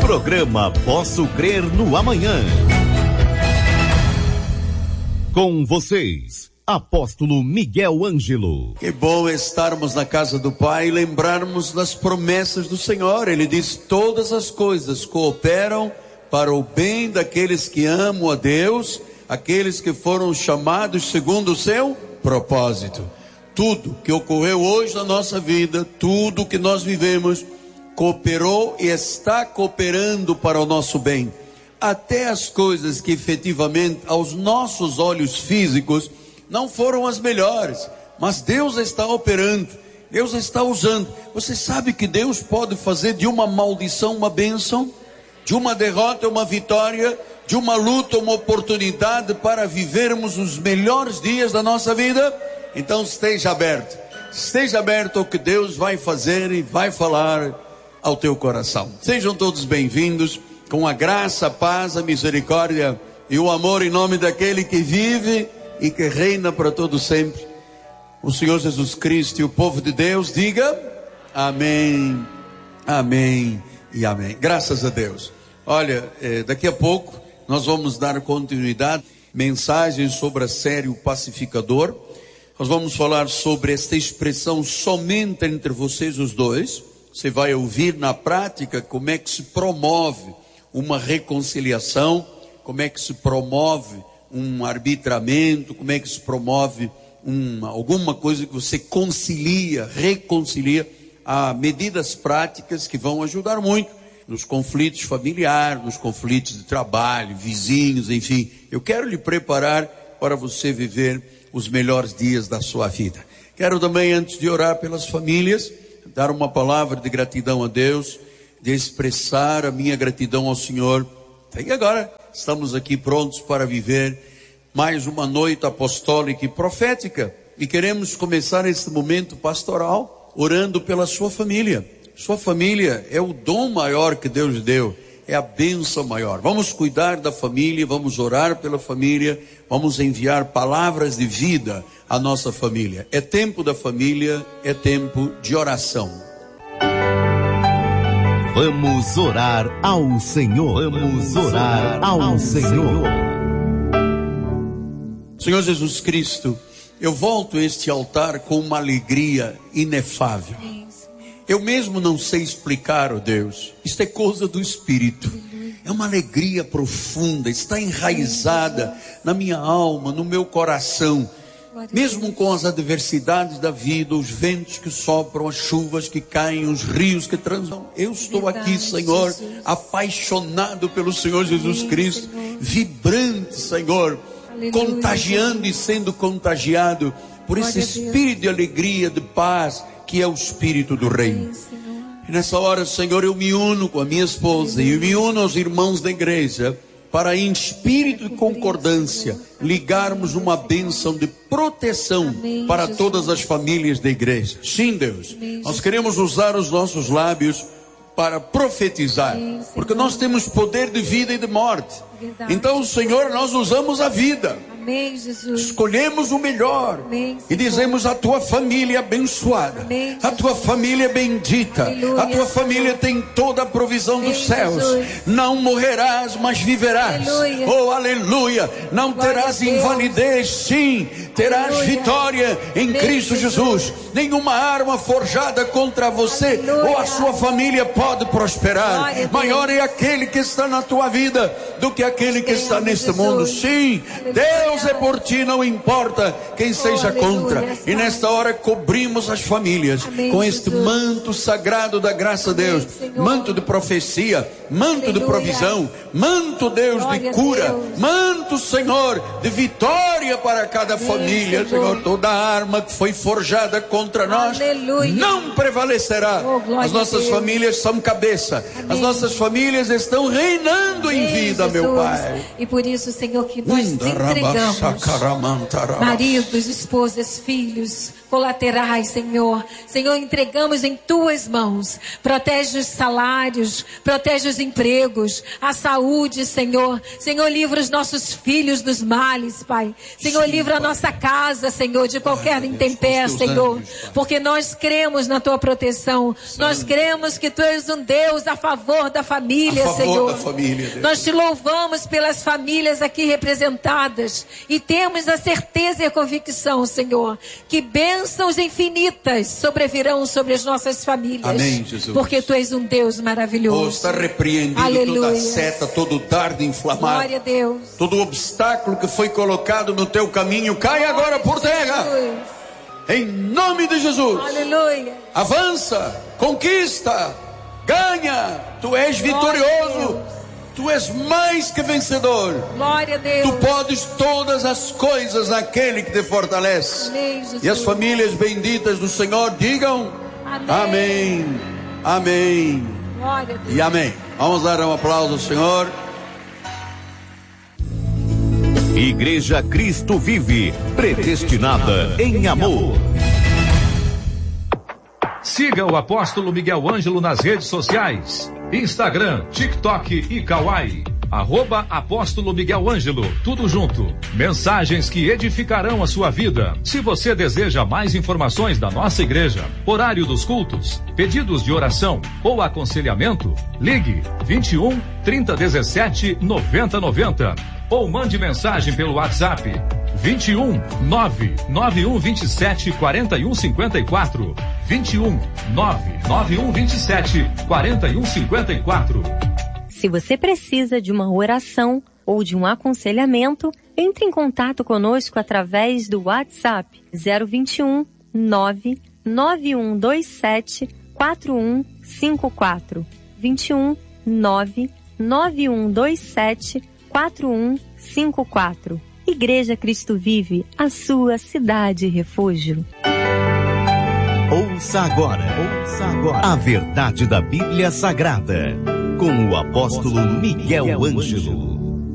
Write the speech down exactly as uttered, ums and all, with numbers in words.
Programa Posso Crer no Amanhã. Com vocês, Apóstolo Miguel Ângelo. Que bom estarmos na casa do Pai e lembrarmos das promessas do Senhor. Ele diz: todas as coisas cooperam para o bem daqueles que amam a Deus, aqueles que foram chamados segundo o seu propósito. Tudo que ocorreu hoje na nossa vida, tudo que nós vivemos, cooperou e está cooperando para o nosso bem. Até as coisas que efetivamente aos nossos olhos físicos não foram as melhores, mas Deus está operando, Deus está usando. Você sabe que Deus pode fazer de uma maldição uma bênção, de uma derrota uma vitória, de uma luta uma oportunidade para vivermos os melhores dias da nossa vida? Então esteja aberto, esteja aberto ao que Deus vai fazer e vai falar ao teu coração. Sejam todos bem-vindos, com a graça, a paz, a misericórdia e o amor em nome daquele que vive e que reina para todo sempre, o Senhor Jesus Cristo. E o povo de Deus diga amém, amém e amém. Graças a Deus. Olha, eh, daqui a pouco nós vamos dar continuidade, mensagens sobre a série O Pacificador. Nós vamos falar sobre esta expressão somente entre vocês os dois. Você vai ouvir na prática como é que se promove uma reconciliação, como é que se promove um arbitramento, como é que se promove uma, alguma coisa que você concilia, reconcilia. Há medidas práticas que vão ajudar muito nos conflitos familiares, nos conflitos de trabalho, vizinhos, enfim. Eu quero lhe preparar para você viver os melhores dias da sua vida. Quero também, antes de orar pelas famílias, dar uma palavra de gratidão a Deus, de expressar a minha gratidão ao Senhor. E agora estamos aqui prontos para viver mais uma noite apostólica e profética, e queremos começar esse momento pastoral orando pela sua família. Sua família é o dom maior que Deus deu, é a bênção maior. Vamos cuidar da família, vamos orar pela família, vamos enviar palavras de vida à nossa família. É tempo da família, é tempo de oração. Vamos orar ao Senhor. Vamos orar ao Senhor. Senhor Jesus Cristo, eu volto a este altar com uma alegria inefável. Eu mesmo não sei explicar, ó Deus. Isto é coisa do Espírito. É uma alegria profunda, está enraizada na minha alma, no meu coração. Mesmo com as adversidades da vida, os ventos que sopram, as chuvas que caem, os rios que transam, eu estou aqui, Senhor, apaixonado pelo Senhor Jesus Cristo, vibrante, Senhor, contagiando e sendo contagiado por esse espírito de alegria, de paz, que é o Espírito do Reino. E nessa hora, Senhor, eu me uno com a minha esposa e eu me uno aos irmãos da igreja para, em espírito de concordância, ligarmos uma bênção de proteção para todas as famílias da igreja. Sim, Deus, nós queremos usar os nossos lábios para profetizar, porque nós temos poder de vida e de morte. Então, Senhor, nós usamos a vida. Amém, Jesus. Escolhemos o melhor. Amém, e dizemos: a tua família é abençoada. Amém, a tua família é bendita. Aleluia. A tua família tem toda a provisão Amém, dos céus. Jesus. Não morrerás, mas viverás. Aleluia. Oh, aleluia. Não Glória terás invalidez, sim, terás aleluia. Vitória em Amém, Cristo Jesus. Jesus. Nenhuma arma forjada contra você aleluia. Ou a sua família pode prosperar. Glória Maior é aquele que está na tua vida do que aquele que está neste Jesus. Mundo. Sim, aleluia. Deus é por ti, não importa quem seja oh, contra. Aleluia. E nesta hora cobrimos as famílias Amém, com este Jesus. Manto sagrado da graça de Deus. Amém, manto de profecia, manto aleluia. De provisão, manto, Deus, Glória de cura, Deus. Manto, Senhor, de vitória para cada Amém, família. Senhor. Senhor, toda arma que foi forjada contra nós aleluia. Não prevalecerá. Oh, as nossas famílias são cabeça. Amém. As nossas famílias estão reinando Amém, em vida, Jesus. Meu Pai. E por isso, Senhor, que nós entregamos maridos, esposas, filhos, colaterais, Senhor. Senhor, entregamos em Tuas mãos. Protege os salários, protege os empregos, a saúde, Senhor. Senhor, livra os nossos filhos dos males, Pai. Senhor, Sim, livra Pai. a nossa casa, Senhor, de qualquer intempérie, Senhor. Anjos, porque nós cremos na Tua proteção. Sim. Nós cremos que Tu és um Deus a favor da família, a favor Senhor. Da família, Deus. Nós Te louvamos pelas famílias aqui representadas e temos a certeza e a convicção, Senhor, que bênçãos infinitas sobrevirão sobre as nossas famílias. Amém, Jesus. Porque Tu és um Deus maravilhoso. Oh, está repreendido Aleluia. Toda seta, todo dardo inflamado. Glória a Deus. Todo obstáculo que foi colocado no teu caminho, cai agora por terra. Jesus. Em nome de Jesus. Aleluia. Avança, conquista, ganha. Tu és vitorioso. Tu és mais que vencedor. Glória a Deus. Tu podes todas as coisas naquele que te fortalece. Amém, Jesus. E as famílias benditas do Senhor digam amém. Amém. Amém. Glória a Deus. E amém. Vamos dar um aplauso ao Senhor. Igreja Cristo Vive, predestinada em amor. Siga o apóstolo Miguel Ângelo nas redes sociais. Instagram, TikTok e Kawaii. Arroba Apóstolo Miguel Ângelo, tudo junto. Mensagens que edificarão a sua vida. Se você deseja mais informações da nossa igreja, horário dos cultos, pedidos de oração ou aconselhamento, ligue vinte e um, trinta, dezessete, noventa, noventa ou mande mensagem pelo WhatsApp vinte e um, nove nove um vinte e sete, quarenta e um cinquenta e quatro. vinte e um, nove nove um vinte e sete, quarenta e um cinquenta e quatro. Se você precisa de uma oração ou de um aconselhamento, entre em contato conosco através do WhatsApp zero vinte e um, nove nove um dois sete, quatro um cinco quatro. vinte e um, nove nove um dois sete, quatro um cinco quatro. Igreja Cristo Vive, a sua cidade refúgio. Ouça agora, ouça agora a verdade da Bíblia Sagrada, com o apóstolo Miguel Ângelo.